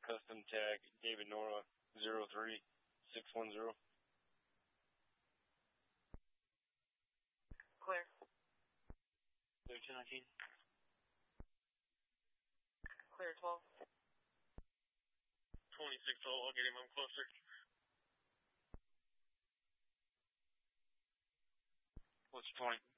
custom tag David Nora 03610. Clear. 219. Clear 12. 2612, I'll get him. I'm closer. What's the point?